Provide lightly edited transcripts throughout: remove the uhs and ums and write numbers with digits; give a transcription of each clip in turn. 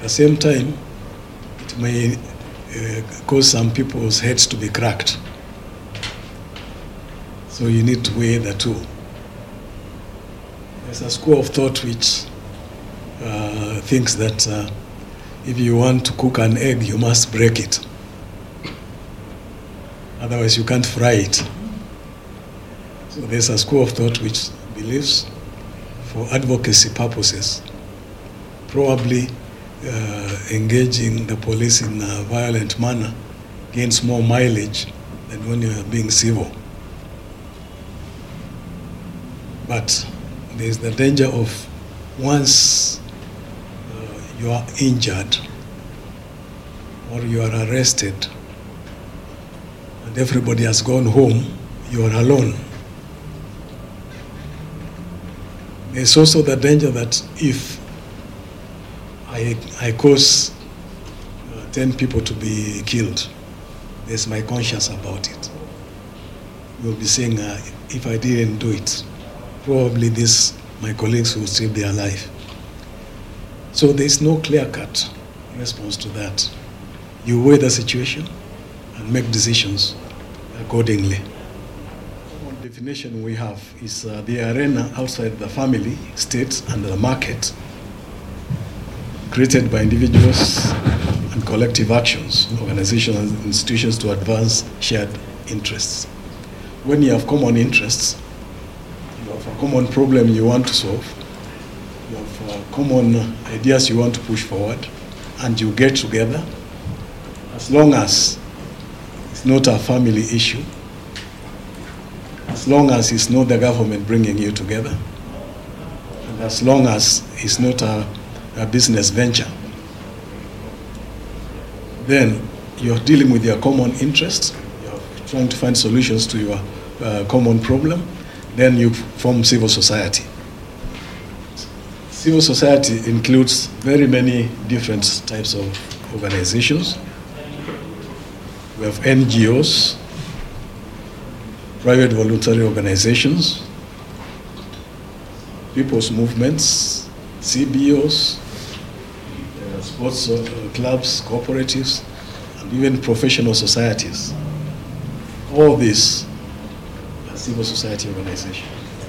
the same time, it may cause some people's heads to be cracked. So you need to weigh the two. There's a school of thought which thinks that if you want to cook an egg, you must break it. Otherwise, you can't fry it. So there's a school of thought which believes, for advocacy purposes, probably engaging the police in a violent manner gains more mileage than when you are being civil. But there's the danger of once you are injured or you are arrested and everybody has gone home, you are alone. There's also the danger that if I cause 10 people to be killed, there's my conscience about it. You'll be saying, if I didn't do it, probably my colleagues will still be alive. So there's no clear-cut response to that. You weigh the situation and make decisions accordingly. One definition we have is the arena outside the family, state, and the market, created by individuals and collective actions, organizations and institutions to advance shared interests. When you have common interests, you have a common problem you want to solve, you have common ideas you want to push forward, and you get together, as long as it's not a family issue, as long as it's not the government bringing you together, and as long as it's not a business venture, then you're dealing with your common interests, you're trying to find solutions to your common problem, then you form civil society. Civil society includes very many different types of organizations. We have NGOs, private voluntary organizations, people's movements, CBOs, sports clubs, cooperatives, and even professional societies. All these are civil society organizations.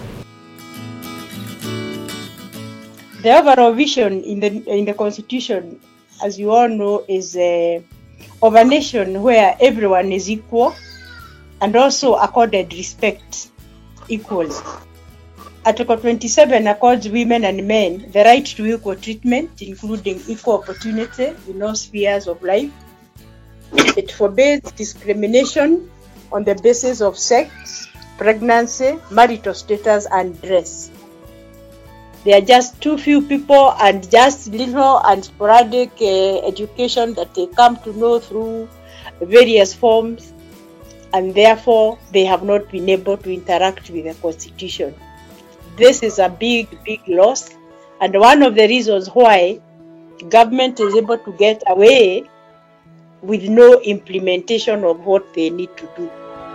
The overall vision in the Constitution, as you all know, is of a nation where everyone is equal and also accorded respect equally. Article 27 accords women and men the right to equal treatment, including equal opportunity in all spheres of life. It forbids discrimination on the basis of sex, pregnancy, marital status, and dress. There are just too few people and just little and sporadic education that they come to know through various forms, and therefore they have not been able to interact with the Constitution. This is a big, big loss, and one of the reasons why government is able to get away with no implementation of what they need to do.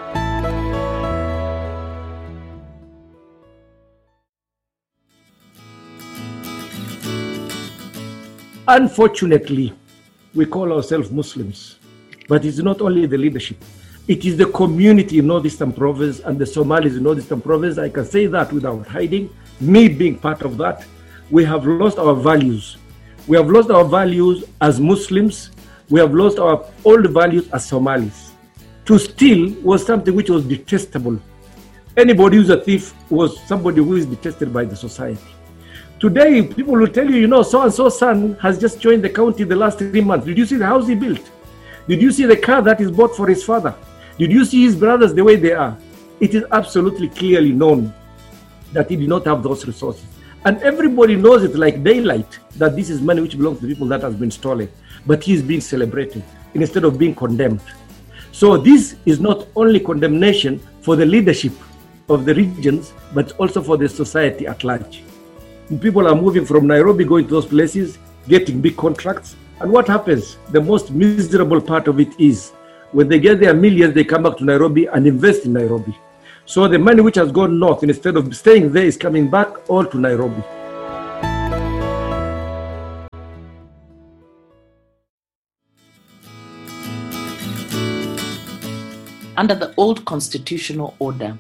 Unfortunately, we call ourselves Muslims, but it's not only the leadership. It is the community in Northeastern Province and the Somalis in Northeastern Province. I can say that without hiding, me being part of that. We have lost our values. We have lost our values as Muslims. We have lost our old values as Somalis. To steal was something which was detestable. Anybody who's a thief was somebody who is detested by the society. Today, people will tell you, so-and-so son has just joined the county the last 3 months. Did you see the house he built? Did you see the car that is bought for his father? Did you see his brothers the way they are? It is absolutely clearly known that he did not have those resources. And everybody knows it like daylight that this is money which belongs to people that has been stolen. But he is being celebrated instead of being condemned. So this is not only condemnation for the leadership of the regions, but also for the society at large. People are moving from Nairobi, going to those places, getting big contracts. And what happens? The most miserable part of it is when they get their millions, they come back to Nairobi and invest in Nairobi. So the money which has gone north, instead of staying there, is coming back all to Nairobi. under the old constitutional order,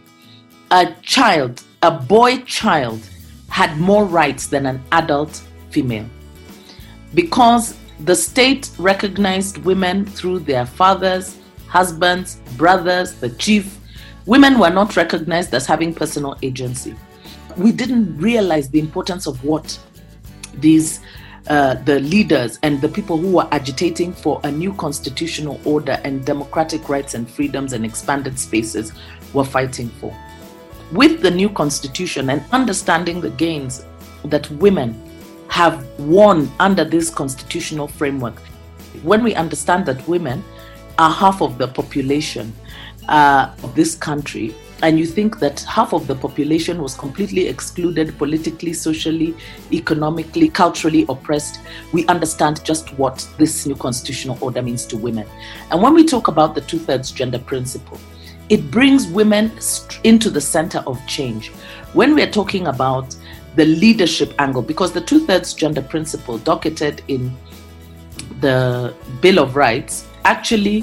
a boy child, had more rights than an adult female, because the state recognized women through their fathers, husbands, brothers, the chief. Women were not recognized as having personal agency. We didn't realize the importance of what these the leaders and the people who were agitating for a new constitutional order and democratic rights and freedoms and expanded spaces were fighting for. With the new constitution and understanding the gains that women have won under this constitutional framework, when we understand that women are half of the population of this country, and you think that half of the population was completely excluded politically, socially, economically, culturally oppressed, we understand just what this new constitutional order means to women. And when we talk about the 2/3 gender principle, it brings women into the center of change. When we're talking about the leadership angle, because the 2/3 gender principle docketed in the Bill of Rights actually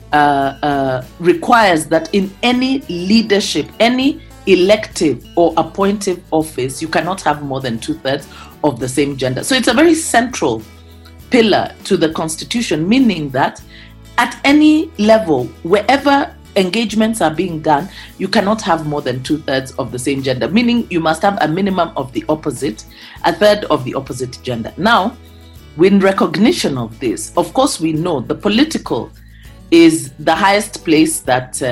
requires that in any leadership, any elective or appointive office, you cannot have more than 2/3 of the same gender. So it's a very central pillar to the Constitution, meaning that at any level, wherever engagements are being done, you cannot have more than 2/3 of the same gender, meaning you must have a minimum of the opposite, a third of the opposite gender. Now, in recognition of this, of course, we know the political is the highest place that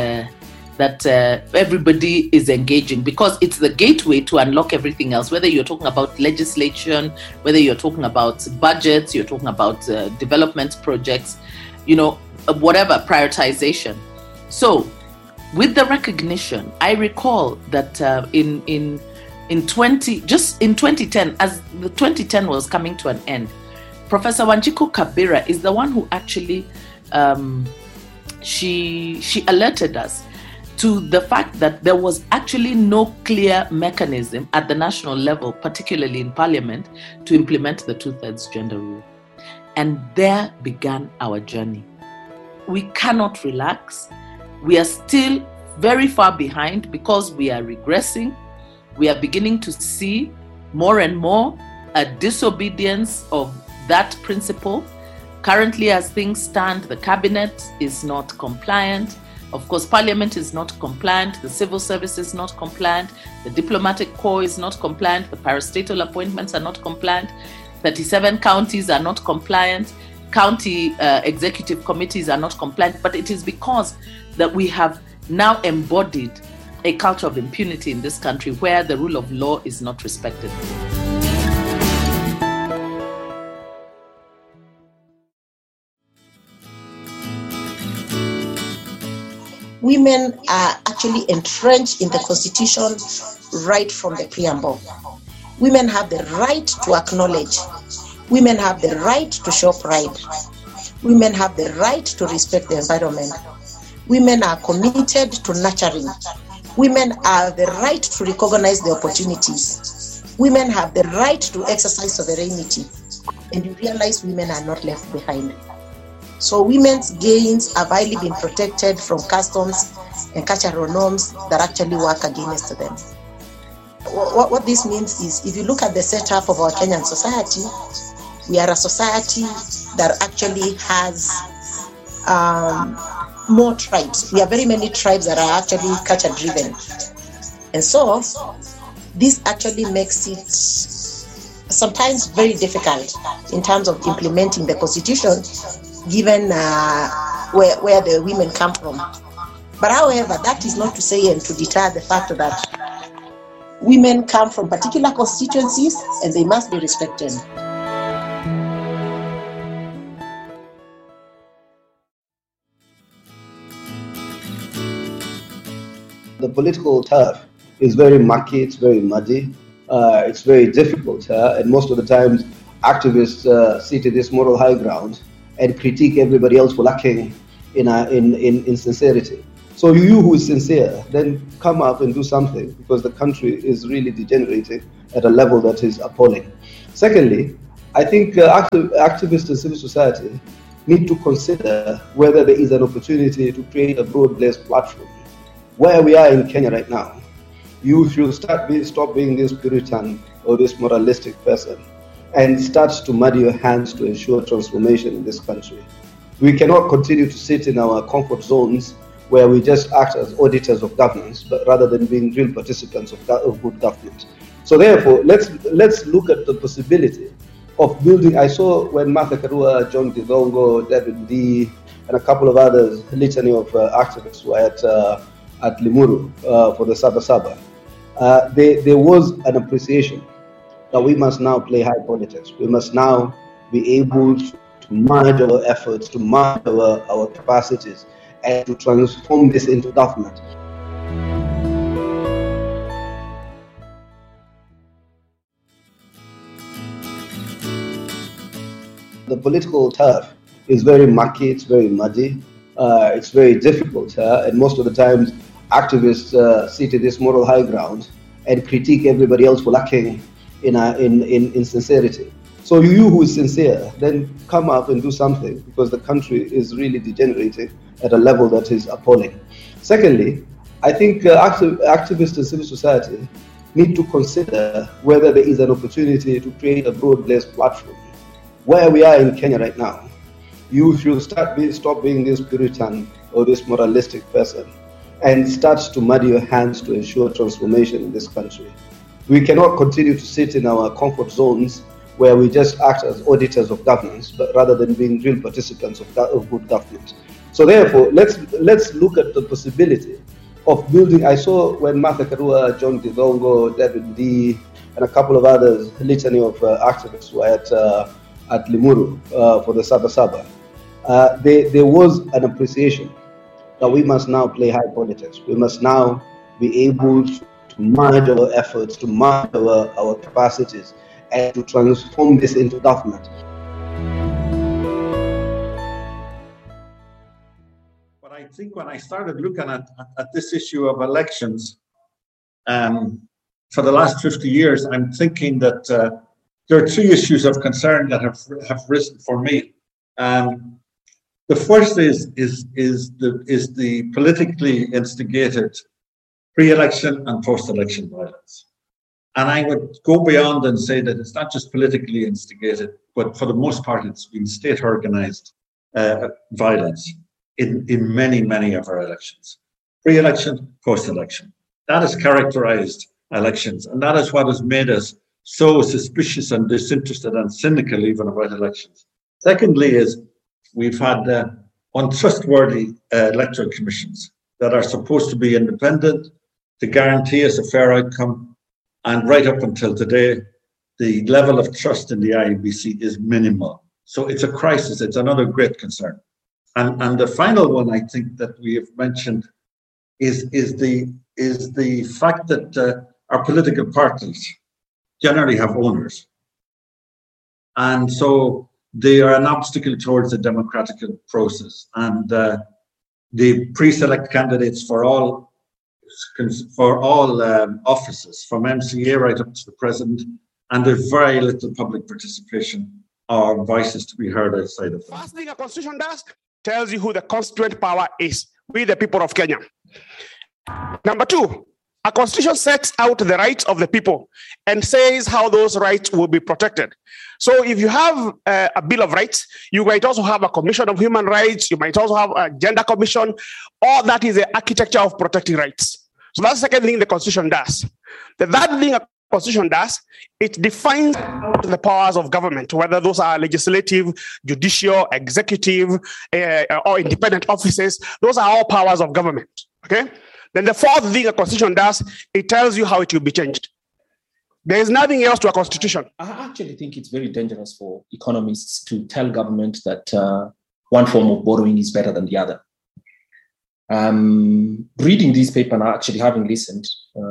everybody is engaging, because it's the gateway to unlock everything else, whether you're talking about legislation, whether you're talking about budgets, you're talking about development projects, whatever, prioritization. So with the recognition, I recall that in 2010, as the 2010 was coming to an end, Professor Wanjiku Kabira is the one who actually she alerted us to the fact that there was actually no clear mechanism at the national level, particularly in Parliament, to implement the 2/3 gender rule. And there began our journey. We cannot relax. We are still very far behind because we are regressing. We are beginning to see more and more a disobedience of that principle. Currently, as things stand, the cabinet is not compliant. Of course, Parliament is not compliant. The civil service is not compliant. The diplomatic corps is not compliant. The parastatal appointments are not compliant. 37 counties are not compliant. County executive committees are not compliant. But it is because that we have now embodied a culture of impunity in this country where the rule of law is not respected. Women are actually entrenched in the Constitution right from the preamble. Women have the right to acknowledge. Women have the right to show pride. Women have the right to respect the environment. Women are committed to nurturing. Women have the right to recognize the opportunities. Women have the right to exercise sovereignty. And you realize women are not left behind. So women's gains have highly been protected from customs and cultural norms that actually work against them. What this means is, if you look at the setup of our Kenyan society, we are a society that actually has more tribes. We have very many tribes that are actually culture driven. And so this actually makes it sometimes very difficult in terms of implementing the Constitution, given where the women come from. But however, that is not to say and to deter the fact that women come from particular constituencies and they must be respected. The political turf is very murky, it's very muddy, it's very difficult, and most of the times activists sit at this moral high ground and critique everybody else for lacking in sincerity. So you who is sincere, then come up and do something, because the country is really degenerating at a level that is appalling. Secondly, I think activists in civil society need to consider whether there is an opportunity to create a broad-based platform. Where we are in Kenya right now, you should stop being this Puritan or this moralistic person and start to muddy your hands to ensure transformation in this country. We cannot continue to sit in our comfort zones where we just act as auditors of governance, but rather than being real participants of good government. So therefore, let's look at the possibility of building. I saw when Martha Karua, John Githongo, David D, and a couple of others, a litany of activists were at Limuru for the Saba Saba. There was an appreciation that we must now play high politics. We must now be able to merge our efforts, to merge our capacities, and to transform this into government. The political turf is very mucky, it's very muddy, it's very difficult, and most of the times activists sit at this moral high ground and critique everybody else for lacking in sincerity. So you who is sincere, then come up and do something, because the country is really degenerating at a level that is appalling. Secondly, I think activists and civil society need to consider whether there is an opportunity to create a broad-based platform. Where we are in Kenya right now, you should stop being this Puritan or this moralistic person and start to muddy your hands to ensure transformation in this country. We cannot continue to sit in our comfort zones where we just act as auditors of governance, but rather than being real participants of good government. So therefore, let's look at the possibility of building. I saw when Martha Karua, John Githongo, David D, and a couple of others, a litany of activists were at Limuru for the Saba Saba. There was an appreciation that we must now play high politics. We must now be able to merge our efforts, to merge our capacities, and to transform this into government. But I think when I started looking at this issue of elections for the last 50 years, I'm thinking that there are three issues of concern that have risen for me. The first is the politically instigated pre-election and post-election violence. And I would go beyond and say that it's not just politically instigated, but for the most part, it's been state-organized violence in many, many of our elections. Pre-election, post-election. That has characterized elections, and that is what has made us so suspicious and disinterested and cynical even about elections. Secondly is we've had untrustworthy electoral commissions that are supposed to be independent, to guarantee us a fair outcome, and right up until today, the level of trust in the IEBC is minimal. So it's a crisis, it's another great concern. And the final one I think that we have mentioned is the fact that our political parties generally have owners. And so they are an obstacle towards the democratic process. And the pre-select candidates for all offices, from MCA right up to the president, and there's very little public participation or voices to be heard outside of them. First thing a constitution does, tells you who the constituent power is. We, the people of Kenya. Number two, a constitution sets out the rights of the people and says how those rights will be protected. So if you have a Bill of Rights, you might also have a Commission of Human Rights, you might also have a Gender Commission. All that is the architecture of protecting rights. So that's the second thing the Constitution does. The third thing a Constitution does, it defines the powers of government, whether those are legislative, judicial, executive, or independent offices. Those are all powers of government, okay? Then the fourth thing a Constitution does, it tells you how it will be changed. There is nothing else to a Constitution. I actually think it's very dangerous for economists to tell government that one form of borrowing is better than the other. Reading this paper and actually having listened,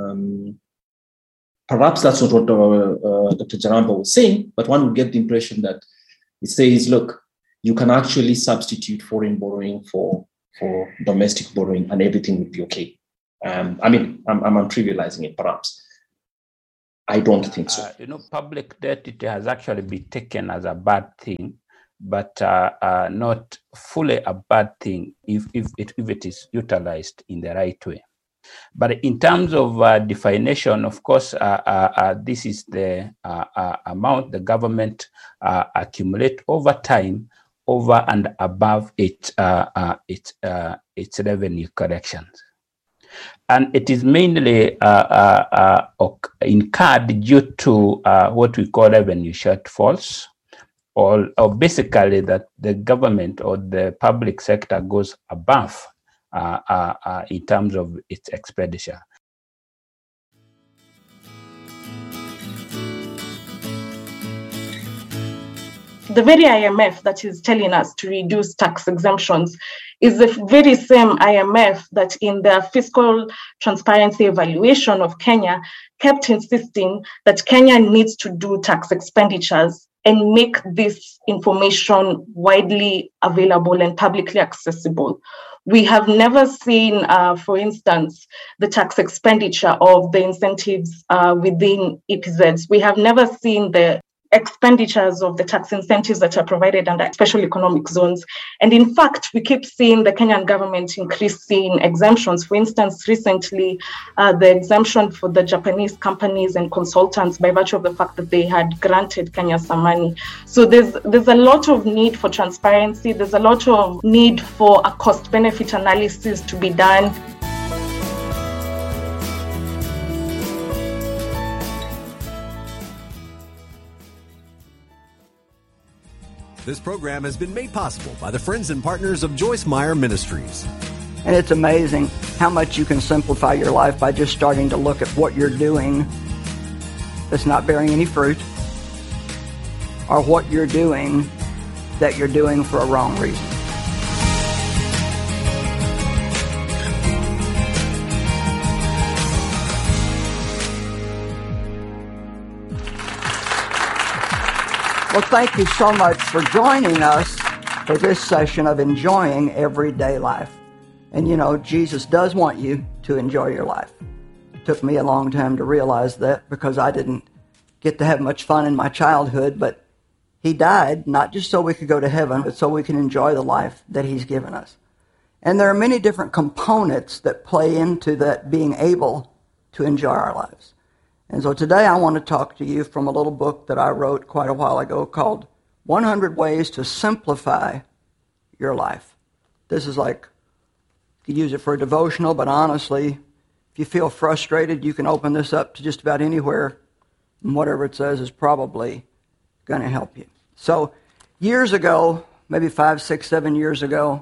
perhaps that's not what Dr. Jaramba was saying, but one would get the impression that it says, look, you can actually substitute foreign borrowing for domestic borrowing and everything would be okay. I'm trivializing it, perhaps. I don't think so. Public debt, it has actually been taken as a bad thing but not fully a bad thing if it is utilized in the right way. But in terms of definition, of course, this is the amount the government accumulate over time, over and above its revenue collections. And it is mainly incurred due to what we call revenue shortfalls, or basically that the government or the public sector goes above in terms of its expenditure. The very IMF that is telling us to reduce tax exemptions is the very same IMF that in their fiscal transparency evaluation of Kenya kept insisting that Kenya needs to do tax expenditures and make this information widely available and publicly accessible. We have never seen, for instance, the tax expenditure of the incentives within EPZs. We have never seen the expenditures of the tax incentives that are provided under special economic zones. And in fact, we keep seeing the Kenyan government increasing exemptions. For instance, recently, the exemption for the Japanese companies and consultants by virtue of the fact that they had granted Kenya some money. So there's a lot of need for transparency. There's a lot of need for a cost-benefit analysis to be done. This program has been made possible by the friends and partners of Joyce Meyer Ministries. And it's amazing how much you can simplify your life by just starting to look at what you're doing that's not bearing any fruit, or what you're doing that you're doing for a wrong reason. Well, thank you so much for joining us for this session of Enjoying Everyday Life. And you know, Jesus does want you to enjoy your life. It took me a long time to realize that, because I didn't get to have much fun in my childhood, but He died not just so we could go to heaven, but so we can enjoy the life that He's given us. And there are many different components that play into that being able to enjoy our lives. And so today I want to talk to you from a little book that I wrote quite a while ago called 100 Ways to Simplify Your Life. This is like, you could use it for a devotional, but honestly, if you feel frustrated, you can open this up to just about anywhere, and whatever it says is probably going to help you. So years ago, maybe 5, 6, 7 years ago,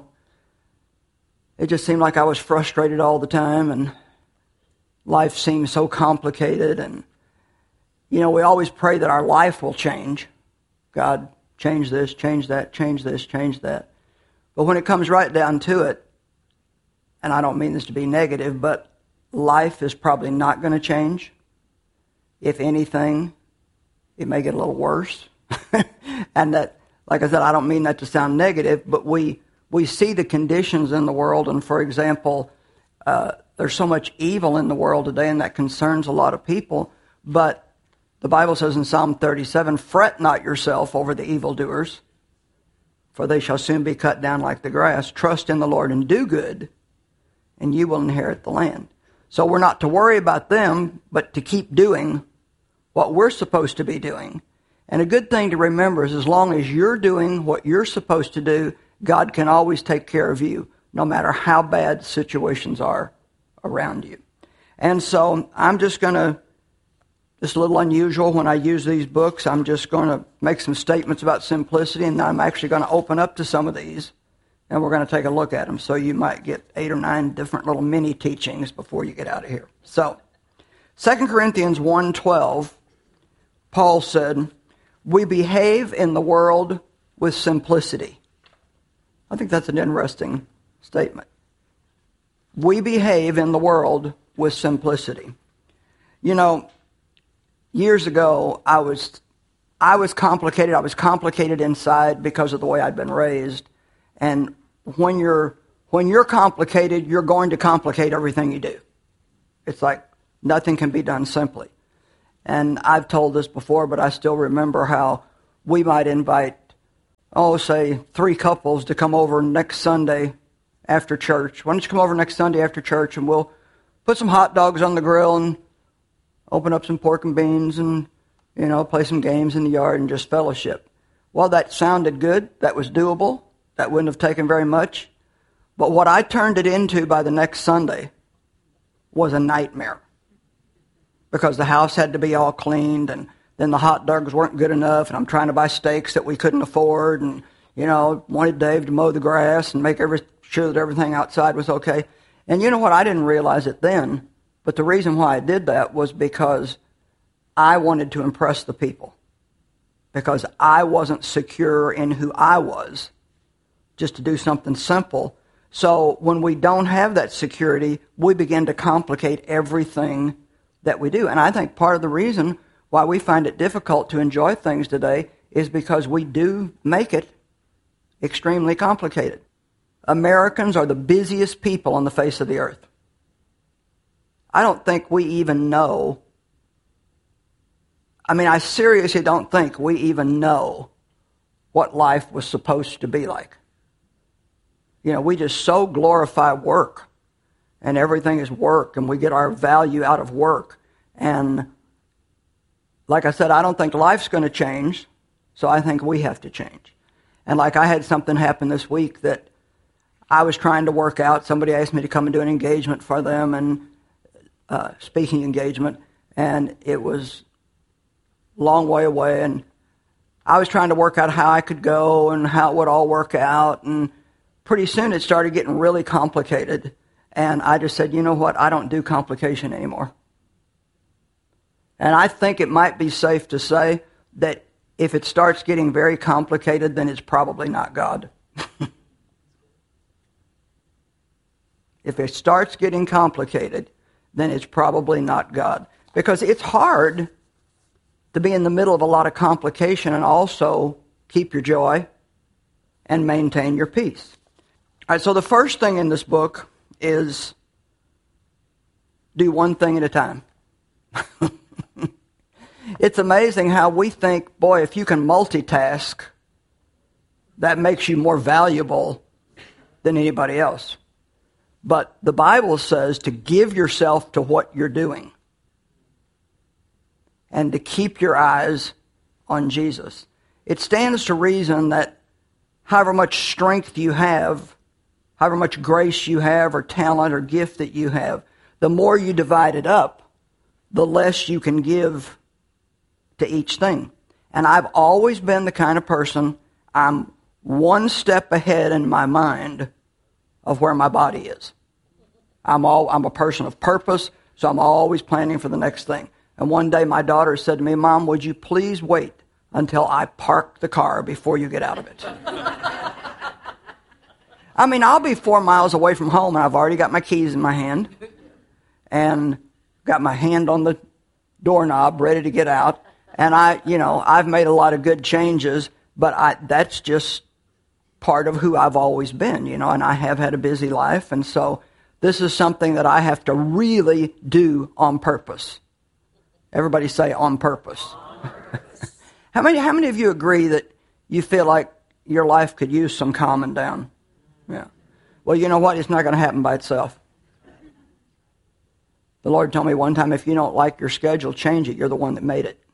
it just seemed like I was frustrated all the time, and life seems so complicated, and, you know, we always pray that our life will change. God, change this, change that, change this, change that. But when it comes right down to it, and I don't mean this to be negative, but life is probably not going to change. If anything, it may get a little worse. And that, like I said, I don't mean that to sound negative, but we see the conditions in the world, and for example, there's so much evil in the world today, and that concerns a lot of people. But the Bible says in Psalm 37, "Fret not yourself over the evildoers, for they shall soon be cut down like the grass. Trust in the Lord and do good, and you will inherit the land." So we're not to worry about them, but to keep doing what we're supposed to be doing. And a good thing to remember is, as long as you're doing what you're supposed to do, God can always take care of you, no matter how bad situations are around you. And so I'm just going to, it's a little unusual when I use these books, I'm just going to make some statements about simplicity, and I'm actually going to open up to some of these, and we're going to take a look at them. So you might get 8 or 9 different little mini teachings before you get out of here. So 2 Corinthians 1:12, Paul said, "We behave in the world with simplicity." I think that's an interesting statement. We behave in the world with simplicity. You know, years ago, I was complicated. I was complicated inside because of the way I'd been raised. And when you're complicated, you're going to complicate everything you do. It's like nothing can be done simply. And I've told this before, but I still remember how we might invite say 3 couples to come over next Sunday after church. Why don't you come over next Sunday after church and we'll put some hot dogs on the grill and open up some pork and beans and, play some games in the yard and just fellowship. Well, that sounded good. That was doable. That wouldn't have taken very much. But what I turned it into by the next Sunday was a nightmare. Because the house had to be all cleaned, and then the hot dogs weren't good enough, and I'm trying to buy steaks that we couldn't afford, and, wanted Dave to mow the grass and make sure that everything outside was okay. And you know what? I didn't realize it then, but the reason why I did that was because I wanted to impress the people. Because I wasn't secure in who I was, just to do something simple. So when we don't have that security, we begin to complicate everything that we do. And I think part of the reason why we find it difficult to enjoy things today is because we do make it extremely complicated. Americans are the busiest people on the face of the earth. I don't think we even know. I seriously don't think we even know what life was supposed to be like. We just so glorify work, and everything is work, and we get our value out of work. And like I said, I don't think life's going to change, so I think we have to change. And like I had something happen this week that I was trying to work out. Somebody asked me to come and do an engagement for them, and speaking engagement, and it was a long way away, and I was trying to work out how I could go and how it would all work out, and pretty soon it started getting really complicated, and I just said, you know what, I don't do complication anymore. And I think it might be safe to say that if it starts getting very complicated, then it's probably not God. If it starts getting complicated, then it's probably not God. Because it's hard to be in the middle of a lot of complication and also keep your joy and maintain your peace. All right, so the first thing in this book is do one thing at a time. It's amazing how we think, boy, if you can multitask, that makes you more valuable than anybody else. But the Bible says to give yourself to what you're doing and to keep your eyes on Jesus. It stands to reason that however much strength you have, however much grace you have or talent or gift that you have, the more you divide it up, the less you can give to each thing. And I've always been the kind of person, I'm one step ahead in my mind of where my body is. I'm a person of purpose, so I'm always planning for the next thing. And one day my daughter said to me, Mom, would you please wait until I park the car before you get out of it? I'll be 4 miles away from home and I've already got my keys in my hand and got my hand on the doorknob ready to get out. And I've made a lot of good changes, but that's just part of who I've always been, and I have had a busy life. And so this is something that I have to really do on purpose. Everybody say on purpose. How many of you agree that you feel like your life could use some calming down? Yeah. Well, you know what? It's not going to happen by itself. The Lord told me one time, if you don't like your schedule, change it. You're the one that made it.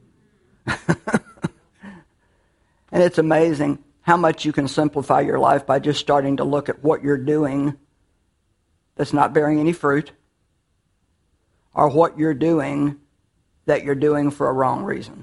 And it's amazing how much you can simplify your life by just starting to look at what you're doing that's not bearing any fruit, or what you're doing that you're doing for a wrong reason.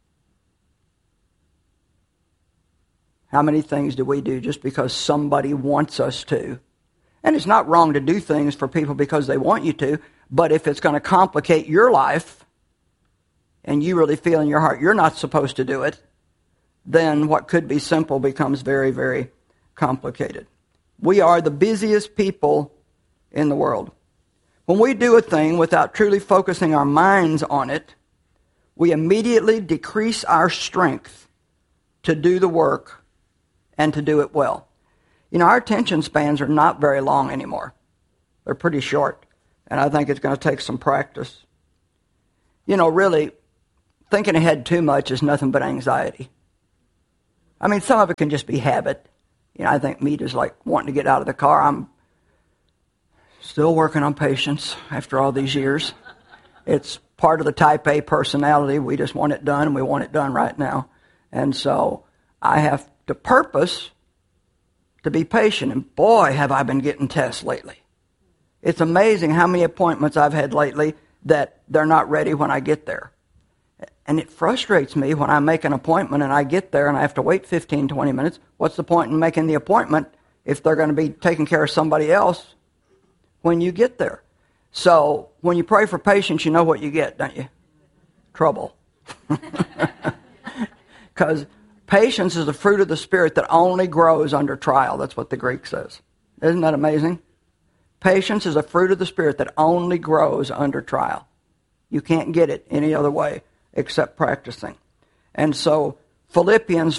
How many things do we do just because somebody wants us to? And it's not wrong to do things for people because they want you to, but if it's going to complicate your life and you really feel in your heart you're not supposed to do it, then what could be simple becomes very, very complicated. We are the busiest people in the world. When we do a thing without truly focusing our minds on it, we immediately decrease our strength to do the work and to do it well. Our attention spans are not very long anymore. They're pretty short, and I think it's going to take some practice. Really, thinking ahead too much is nothing but anxiety. I mean, some of it can just be habit. I think me just like wanting to get out of the car. I'm still working on patience after all these years. It's part of the type A personality. We just want it done, and we want it done right now. And so I have to purpose to be patient. And boy, have I been getting tests lately. It's amazing how many appointments I've had lately that they're not ready when I get there. And it frustrates me when I make an appointment and I get there and I have to wait 15, 20 minutes. What's the point in making the appointment if they're going to be taking care of somebody else when you get there? So when you pray for patience, you know what you get, don't you? Trouble. Because patience is the fruit of the Spirit that only grows under trial. That's what the Greek says. Isn't that amazing? Patience is a fruit of the Spirit that only grows under trial. You can't get it any other way except practicing. And so Philippians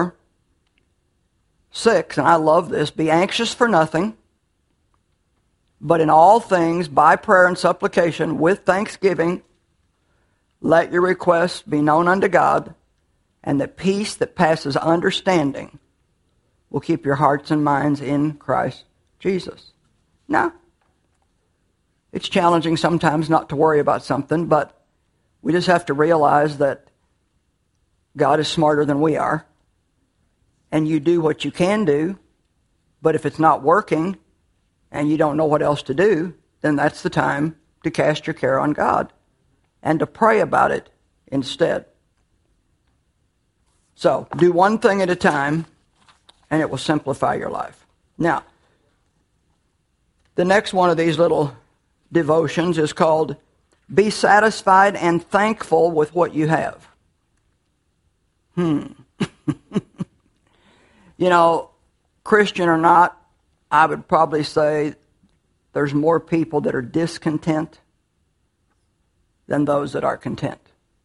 4:6, and I love this, be anxious for nothing, but in all things, by prayer and supplication, with thanksgiving, let your requests be known unto God, and the peace that passes understanding will keep your hearts and minds in Christ Jesus. Now, it's challenging sometimes not to worry about something, but we just have to realize that God is smarter than we are, and you do what you can do, but if it's not working and you don't know what else to do, then that's the time to cast your care on God and to pray about it instead. So, do one thing at a time, and it will simplify your life. Now, the next one of these little devotions is called Be Satisfied and Thankful with What You Have. Christian or not, I would probably say there's more people that are discontent than those that are content.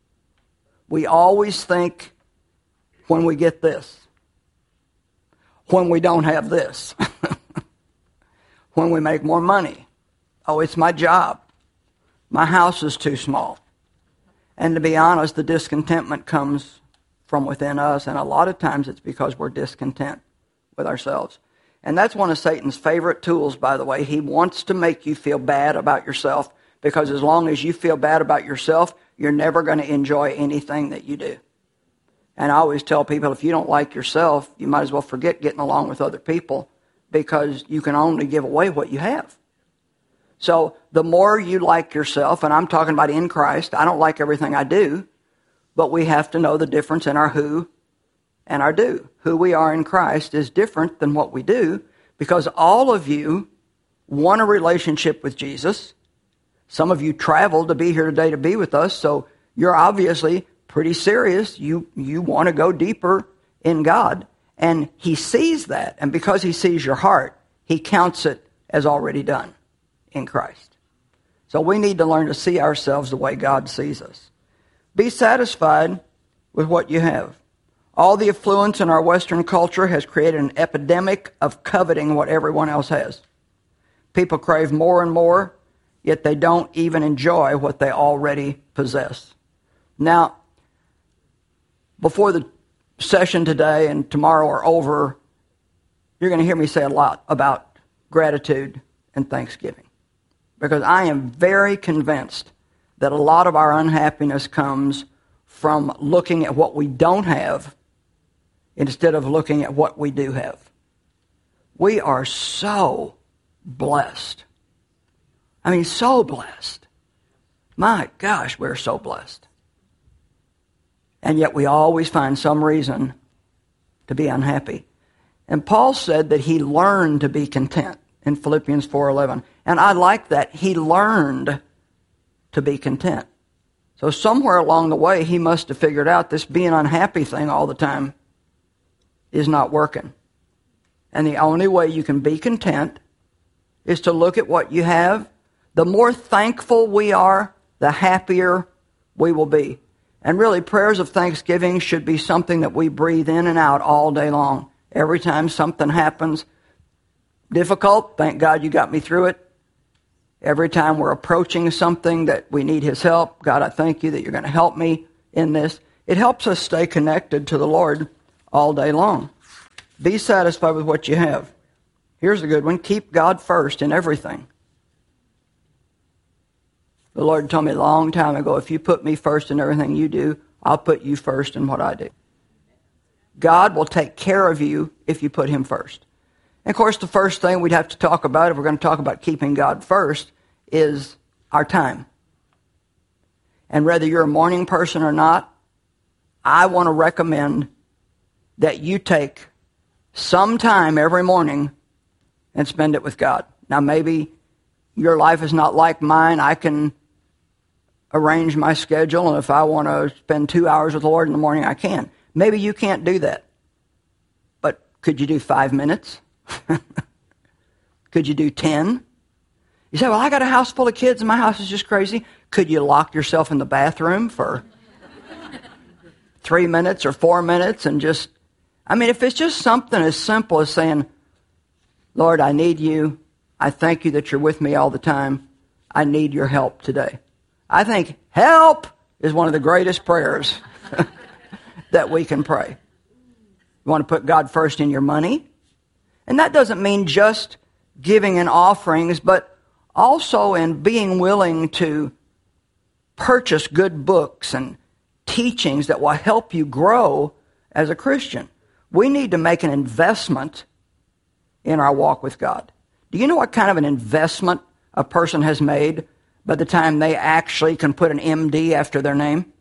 We always think when we get this, when we don't have this, when we make more money, oh, it's my job. My house is too small. And to be honest, the discontentment comes from within us, and a lot of times it's because we're discontent with ourselves. And that's one of Satan's favorite tools, by the way. He wants to make you feel bad about yourself, because as long as you feel bad about yourself, you're never going to enjoy anything that you do. And I always tell people, if you don't like yourself, you might as well forget getting along with other people, because you can only give away what you have. So the more you like yourself, and I'm talking about in Christ, I don't like everything I do, but we have to know the difference in our who and our do. Who we are in Christ is different than what we do, because all of you want a relationship with Jesus. Some of you traveled to be here today to be with us, so you're obviously pretty serious. You want to go deeper in God, and He sees that, and because He sees your heart, He counts it as already done in Christ. So we need to learn to see ourselves the way God sees us. Be satisfied with what you have. All the affluence in our Western culture has created an epidemic of coveting what everyone else has. People crave more and more, yet they don't even enjoy what they already possess. Now, before the session today and tomorrow are over, you're going to hear me say a lot about gratitude and thanksgiving. Because I am very convinced that a lot of our unhappiness comes from looking at what we don't have instead of looking at what we do have. We are so blessed. I mean, so blessed. My gosh, we're so blessed. And yet we always find some reason to be unhappy. And Paul said that he learned to be content in Philippians 4:11. And I like that. He learned to be content. So somewhere along the way, he must have figured out this being unhappy thing all the time is not working. And the only way you can be content is to look at what you have. The more thankful we are, the happier we will be. And really, prayers of thanksgiving should be something that we breathe in and out all day long. Every time something happens difficult, thank God you got me through it. Every time we're approaching something that we need His help, God, I thank you that you're going to help me in this. It helps us stay connected to the Lord all day long. Be satisfied with what you have. Here's a good one. Keep God first in everything. The Lord told me a long time ago, if you put me first in everything you do, I'll put you first in what I do. God will take care of you if you put Him first. And of course, the first thing we'd have to talk about, if we're going to talk about keeping God first, is our time. And whether you're a morning person or not, I want to recommend that you take some time every morning and spend it with God. Now, maybe your life is not like mine. I can arrange my schedule, and if I want to spend 2 hours with the Lord in the morning, I can. Maybe you can't do that. But could you do 5 minutes? Could you do 10? You say, well, I got a house full of kids and my house is just crazy. Could you lock yourself in the bathroom for 3 minutes or 4 minutes and just, if it's just something as simple as saying, Lord, I need you. I thank you that you're with me all the time. I need your help today. I think help is one of the greatest prayers that we can pray. You want to put God first in your money? And that doesn't mean just giving in offerings, but also in being willing to purchase good books and teachings that will help you grow as a Christian. We need to make an investment in our walk with God. Do you know what kind of an investment a person has made by the time they actually can put an MD after their name?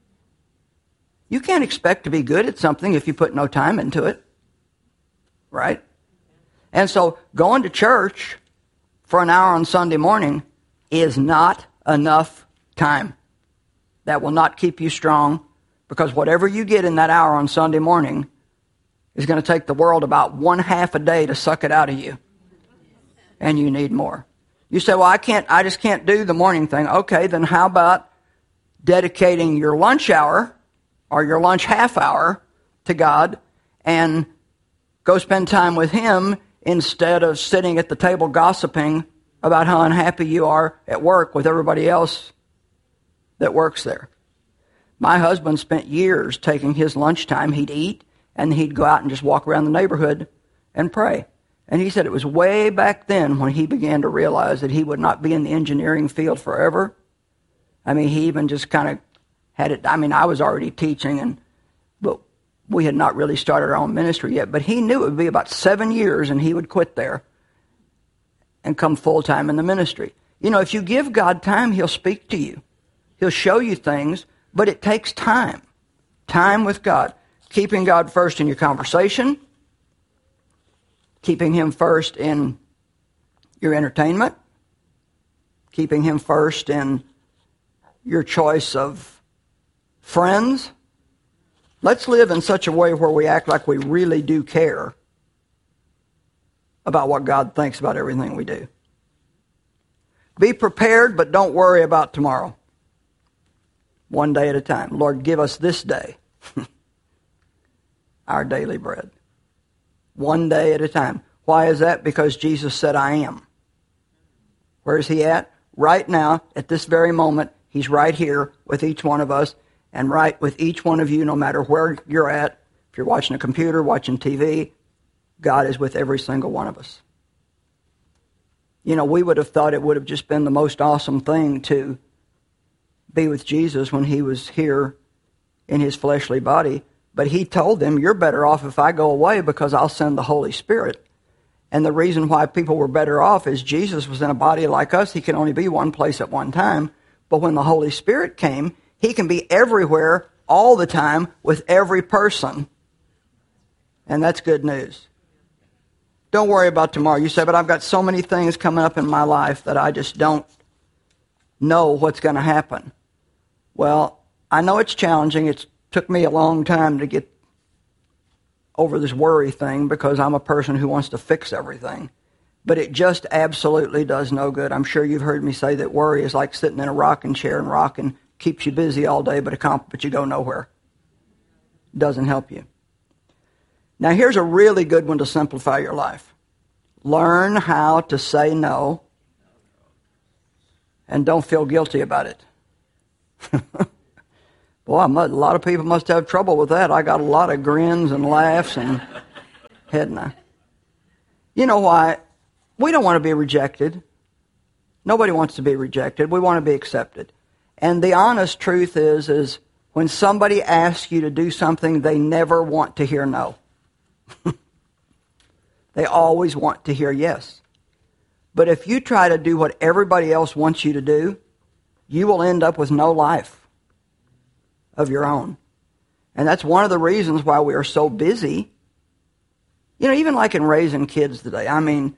You can't expect to be good at something if you put no time into it. Right? And so going to church for an hour on Sunday morning is not enough time. That will not keep you strong, because whatever you get in that hour on Sunday morning is going to take the world about 1/2 a day to suck it out of you. And you need more. You say, well, I just can't do the morning thing. Okay, then how about dedicating your lunch hour or your lunch half hour to God and go spend time with Him instead of sitting at the table gossiping about how unhappy you are at work with everybody else that works there. My husband spent years taking his lunchtime. He'd eat, and he'd go out and just walk around the neighborhood and pray. And he said it was way back then when he began to realize that he would not be in the engineering field forever. He even just kind of had it. I was already teaching, but we had not really started our own ministry yet. But he knew it would be about 7 years, and he would quit there and come full-time in the ministry. If you give God time, He'll speak to you. He'll show you things, but it takes time. Time with God. Keeping God first in your conversation. Keeping Him first in your entertainment. Keeping Him first in your choice of friends. Let's live in such a way where we act like we really do care about what God thinks about everything we do. Be prepared, but don't worry about tomorrow. One day at a time. Lord, give us this day our daily bread. One day at a time. Why is that? Because Jesus said, I am. Where is He at? Right now, at this very moment, He's right here with each one of us, and right with each one of you, no matter where you're at. If you're watching a computer, watching TV, God is with every single one of us. We would have thought it would have just been the most awesome thing to be with Jesus when He was here in His fleshly body. But He told them, you're better off if I go away, because I'll send the Holy Spirit. And the reason why people were better off is Jesus was in a body like us. He can only be one place at one time. But when the Holy Spirit came, He can be everywhere all the time with every person. And that's good news. Don't worry about tomorrow. You say, but I've got so many things coming up in my life that I just don't know what's going to happen. Well, I know it's challenging. It took me a long time to get over this worry thing, because I'm a person who wants to fix everything. But it just absolutely does no good. I'm sure you've heard me say that worry is like sitting in a rocking chair and rocking. Keeps you busy all day, but you go nowhere. Doesn't help you. Now here's a really good one to simplify your life. Learn how to say no, and don't feel guilty about it. Well, a lot of people must have trouble with that. I got a lot of grins and laughs, and hadn't I? You know why? We don't want to be rejected. Nobody wants to be rejected. We want to be accepted. And the honest truth is when somebody asks you to do something, they never want to hear no. They always want to hear yes. But if you try to do what everybody else wants you to do, you will end up with no life of your own. And that's one of the reasons why we are so busy. You know, even like in raising kids today, I mean,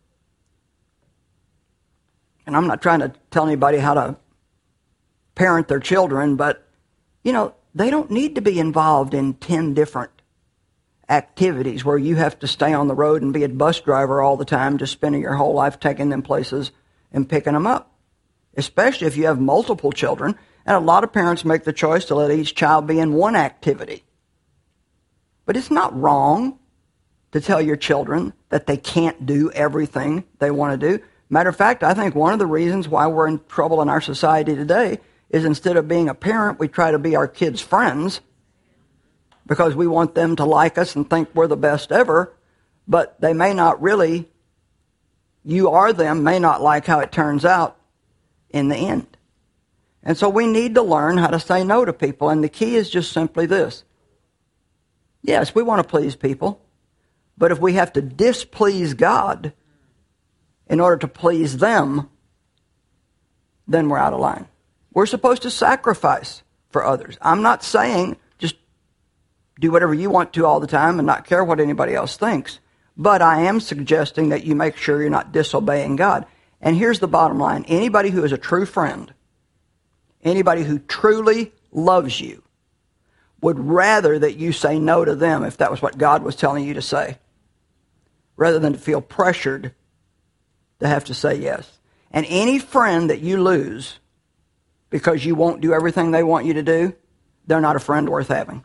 and I'm not trying to tell anybody how to parent their children, but, you know, they don't need to be involved in 10 different activities where you have to stay on the road and be a bus driver all the time, just spending your whole life taking them places and picking them up. Especially if you have multiple children. And a lot of parents make the choice to let each child be in one activity. But it's not wrong to tell your children that they can't do everything they want to do. Matter of fact, I think one of the reasons why we're in trouble in our society today is instead of being a parent, we try to be our kids' friends because we want them to like us and think we're the best ever, but they may not really, you or them may not like how it turns out in the end. And so we need to learn how to say no to people, and the key is just simply this. Yes, we want to please people, but if we have to displease God in order to please them, then we're out of line. We're supposed to sacrifice for others. I'm not saying just do whatever you want to all the time and not care what anybody else thinks, but I am suggesting that you make sure you're not disobeying God. And here's the bottom line. Anybody who is a true friend, anybody who truly loves you, would rather that you say no to them if that was what God was telling you to say, rather than to feel pressured to have to say yes. And any friend that you lose because you won't do everything they want you to do, they're not a friend worth having.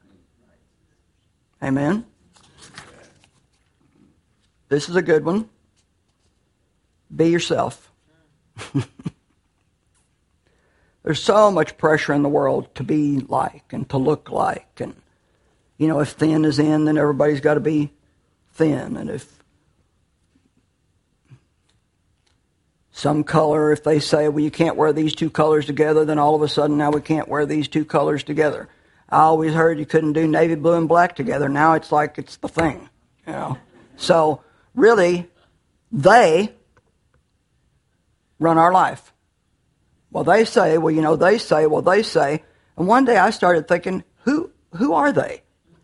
Amen? This is a good one. Be yourself. There's so much pressure in the world to be like and to look like. And, you know, if thin is in, then everybody's got to be thin. And if some color, if they say, well, you can't wear these two colors together, then all of a sudden now we can't wear these two colors together. I always heard you couldn't do navy blue and black together. Now it's like it's the thing, you know. So really, they run our life. Well, they say, well, you know, they say, well, they say. And one day I started thinking, who are they?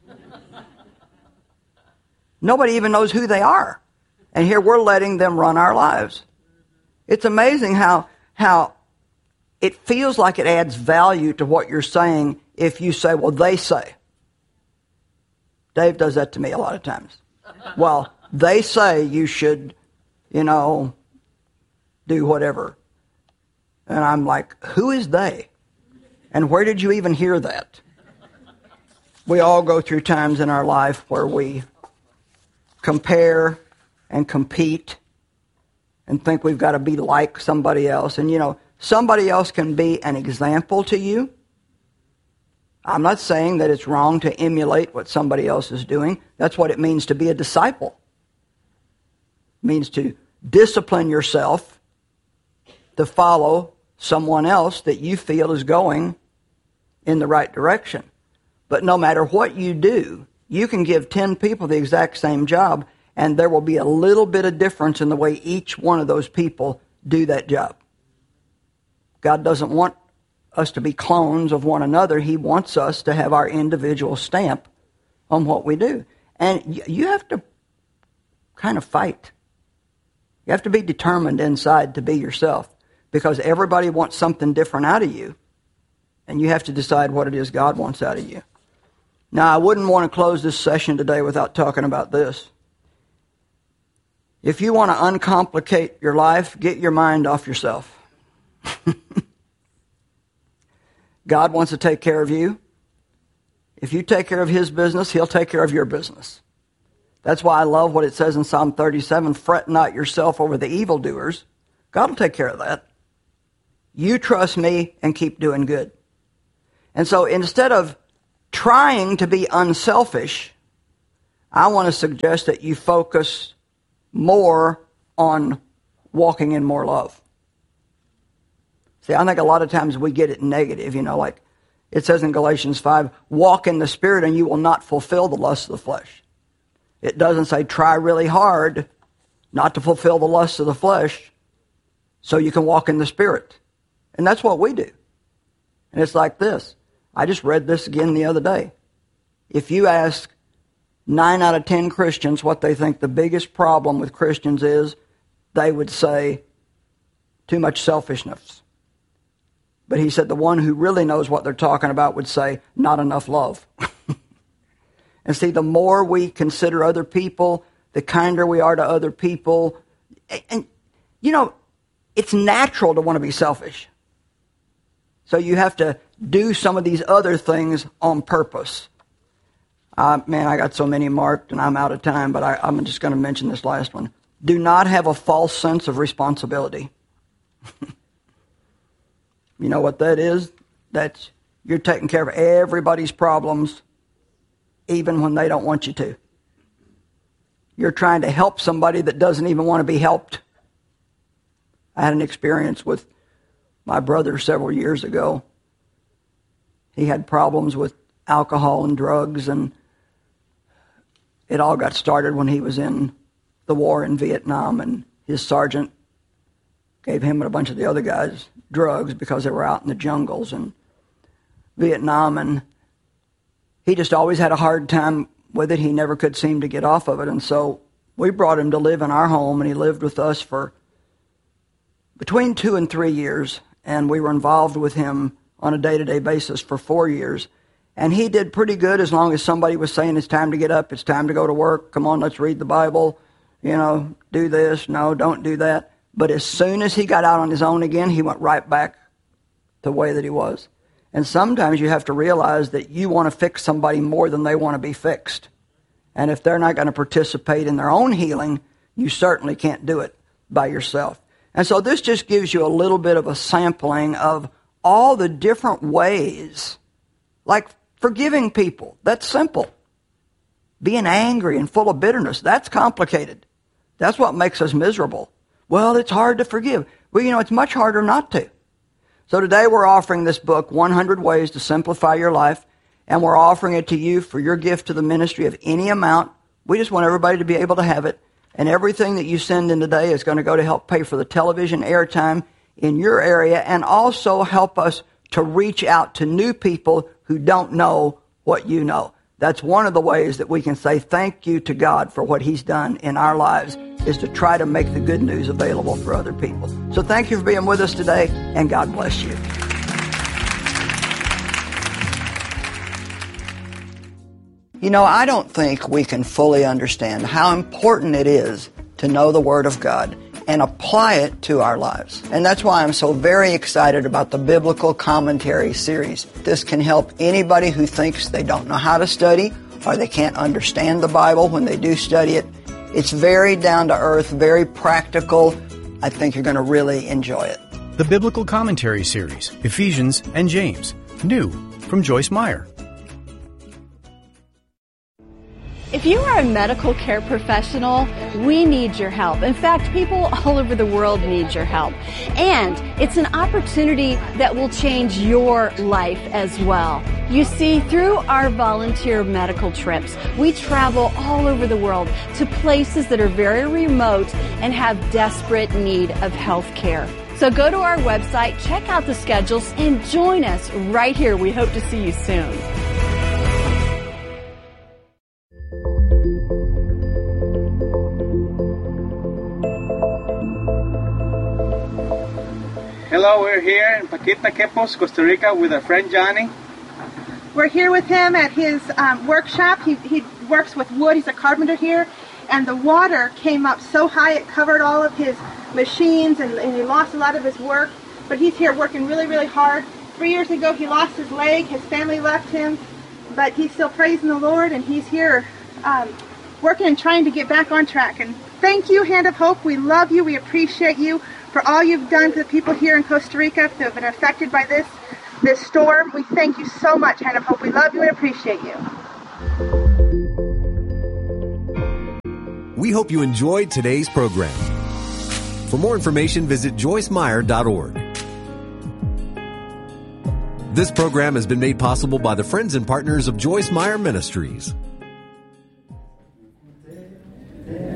Nobody even knows who they are. And here we're letting them run our lives. It's amazing how it feels like it adds value to what you're saying if you say, well, they say. Dave does that to me a lot of times. Well, they say you should, you know, do whatever. And I'm like, who is they? And where did you even hear that? We all go through times in our life where we compare and compete and think we've got to be like somebody else. And, you know, somebody else can be an example to you. I'm not saying that it's wrong to emulate what somebody else is doing. That's what it means to be a disciple. It means to discipline yourself to follow someone else that you feel is going in the right direction. But no matter what you do, you can give 10 people the exact same job, and there will be a little bit of difference in the way each one of those people do that job. God doesn't want us to be clones of one another. He wants us to have our individual stamp on what we do. And you have to kind of fight. You have to be determined inside to be yourself, because everybody wants something different out of you, and you have to decide what it is God wants out of you. Now, I wouldn't want to close this session today without talking about this. If you want to uncomplicate your life, get your mind off yourself. God wants to take care of you. If you take care of His business, He'll take care of your business. That's why I love what it says in Psalm 37, fret not yourself over the evildoers. God will take care of that. You trust me and keep doing good. And so instead of trying to be unselfish, I want to suggest that you focus more on walking in more love. See, I think a lot of times we get it negative, like it says in Galatians 5, walk in the Spirit and you will not fulfill the lusts of the flesh. It doesn't say try really hard not to fulfill the lusts of the flesh so you can walk in the Spirit. And that's what we do. And it's like this. I just read this again the other day. If you ask 9 out of 10 Christians what they think the biggest problem with Christians is, they would say too much selfishness. But he said the one who really knows what they're talking about would say not enough love. And see, the more we consider other people, the kinder we are to other people. And, it's natural to want to be selfish. So you have to do some of these other things on purpose. I got so many marked and I'm out of time, but I'm just going to mention this last one. Do not have a false sense of responsibility. You know what that is? That's you're taking care of everybody's problems, even when they don't want you to. You're trying to help somebody that doesn't even want to be helped. I had an experience with my brother several years ago. He had problems with alcohol and drugs, and it all got started when he was in the war in Vietnam, and his sergeant gave him and a bunch of the other guys drugs because they were out in the jungles in Vietnam, and he just always had a hard time with it. He never could seem to get off of it, and so we brought him to live in our home, and he lived with us for between 2 and 3 years, and we were involved with him on a day-to-day basis for 4 years. And he did pretty good as long as somebody was saying it's time to get up, it's time to go to work, come on, let's read the Bible, do this, no, don't do that. But as soon as he got out on his own again, he went right back the way that he was. And sometimes you have to realize that you want to fix somebody more than they want to be fixed. And if they're not going to participate in their own healing, you certainly can't do it by yourself. And so this just gives you a little bit of a sampling of all the different ways, like forgiving people. That's simple. Being angry and full of bitterness, that's complicated. That's what makes us miserable. Well, it's hard to forgive. Well, it's much harder not to. So today we're offering this book, 100 Ways to Simplify Your Life, and we're offering it to you for your gift to the ministry of any amount. We just want everybody to be able to have it. And everything that you send in today is going to go to help pay for the television airtime in your area and also help us to reach out to new people who don't know what you know. That's one of the ways that we can say thank you to God for what He's done in our lives, is to try to make the good news available for other people. So thank you for being with us today, and God bless you. I don't think we can fully understand how important it is to know the Word of God and apply it to our lives. And that's why I'm so very excited about the Biblical Commentary series. This can help anybody who thinks they don't know how to study or they can't understand the Bible when they do study it. It's very down to earth, very practical. I think you're going to really enjoy it. The Biblical Commentary series, Ephesians and James. New from Joyce Meyer. If you are a medical care professional, we need your help. In fact, people all over the world need your help. And it's an opportunity that will change your life as well. You see, through our volunteer medical trips, we travel all over the world to places that are very remote and have desperate need of health care. So go to our website, check out the schedules, and join us right here. We hope to see you soon. Hello, we're here in Paquita, Quepos, Costa Rica with our friend Johnny. We're here with him at his workshop. He works with wood. He's a carpenter here. And the water came up so high it covered all of his machines and he lost a lot of his work. But he's here working really, really hard. 3 years ago he lost his leg. His family left him. But he's still praising the Lord and he's here working and trying to get back on track. And thank you, Hand of Hope. We love you. We appreciate you for all you've done to the people here in Costa Rica who have been affected by this. this storm. We thank you so much, Hannah Pope. We love you and appreciate you. We hope you enjoyed today's program. For more information, visit joycemeyer.org. This program has been made possible by the friends and partners of Joyce Meyer Ministries.